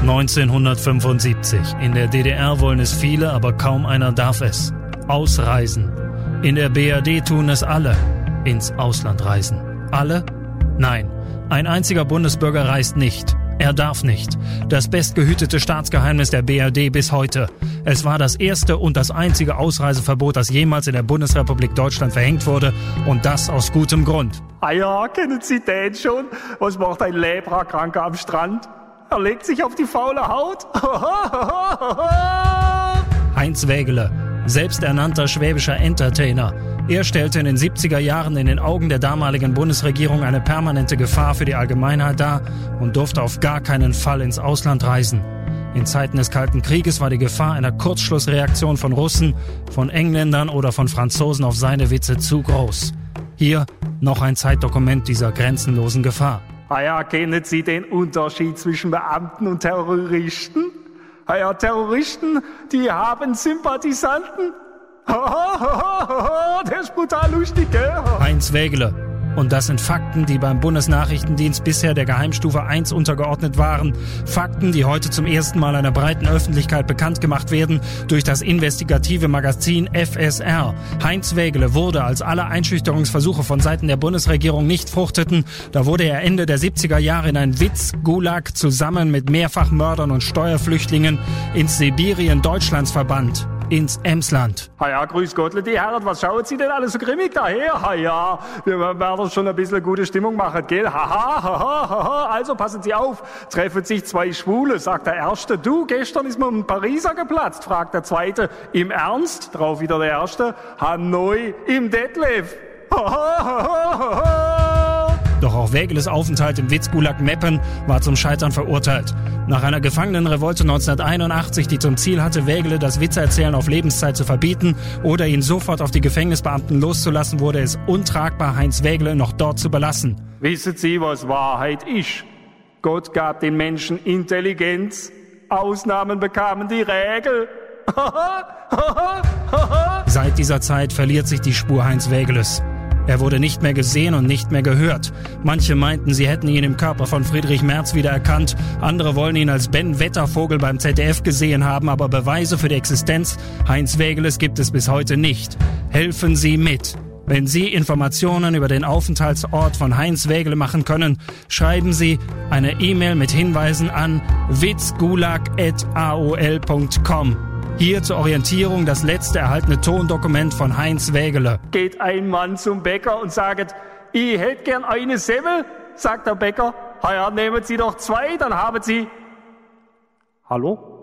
1975. In der DDR wollen es viele, aber kaum einer darf es. Ausreisen. In der BRD tun es alle. Ins Ausland reisen. Alle? Nein. Ein einziger Bundesbürger reist nicht. Er darf nicht. Das bestgehütete Staatsgeheimnis der BRD bis heute. Es war das erste und das einzige Ausreiseverbot, das jemals in der Bundesrepublik Deutschland verhängt wurde. Und das aus gutem Grund. Ah ja, kennen Sie den schon? Was macht ein Leprakranker am Strand? Er legt sich auf die faule Haut. Heinz Wägele, selbsternannter schwäbischer Entertainer. Er stellte in den 70er Jahren in den Augen der damaligen Bundesregierung eine permanente Gefahr für die Allgemeinheit dar und durfte auf gar keinen Fall ins Ausland reisen. In Zeiten des Kalten Krieges war die Gefahr einer Kurzschlussreaktion von Russen, von Engländern oder von Franzosen auf seine Witze zu groß. Hier noch ein Zeitdokument dieser grenzenlosen Gefahr. Ah ja, kennen Sie den Unterschied zwischen Beamten und Terroristen? Ah ja, Terroristen, die haben Sympathisanten. Der ist brutal lustig, gell? Heinz Wägele. Und das sind Fakten, die beim Bundesnachrichtendienst bisher der Geheimstufe 1 untergeordnet waren. Fakten, die heute zum ersten Mal einer breiten Öffentlichkeit bekannt gemacht werden durch das investigative Magazin FSR. Heinz Wägele wurde, als alle Einschüchterungsversuche von Seiten der Bundesregierung nicht fruchteten, da wurde er Ende der 70er Jahre in ein Witz-Gulag zusammen mit Mehrfachmördern und Steuerflüchtlingen ins Sibirien Deutschlands verbannt. Ins Emsland. Ah ja, grüß Gottle, die Herren, was schauen Sie denn alle so grimmig daher? Ah ja, wir werden schon ein bisschen gute Stimmung machen, gell? Haha, also passen Sie auf, treffen sich zwei Schwule, sagt der Erste, du, gestern ist mir ein Pariser geplatzt, fragt der Zweite, im Ernst? Drauf wieder der Erste, Hanoi im Detlef. Doch auch Wägeles Aufenthalt im Witzgulag Meppen war zum Scheitern verurteilt. Nach einer Gefangenenrevolte 1981, die zum Ziel hatte, Wägele das Witzeerzählen auf Lebenszeit zu verbieten oder ihn sofort auf die Gefängnisbeamten loszulassen, wurde es untragbar, Heinz Wägele noch dort zu belassen. Wissen Sie, was Wahrheit ist? Gott gab den Menschen Intelligenz. Ausnahmen bekamen die Regel. Seit dieser Zeit verliert sich die Spur Heinz Wägeles. Er wurde nicht mehr gesehen und nicht mehr gehört. Manche meinten, sie hätten ihn im Körper von Friedrich Merz wiedererkannt. Andere wollen ihn als Ben Wettervogel beim ZDF gesehen haben, aber Beweise für die Existenz Heinz Wägeles gibt es bis heute nicht. Helfen Sie mit. Wenn Sie Informationen über den Aufenthaltsort von Heinz Wägele machen können, schreiben Sie eine E-Mail mit Hinweisen an witzgulag@aol.com. Hier zur Orientierung das letzte erhaltene Tondokument von Heinz Wägele. Geht ein Mann zum Bäcker und sagt, ich hätte gern eine Semmel, sagt der Bäcker. Ja, nehmen Sie doch zwei, dann haben Sie... Hallo?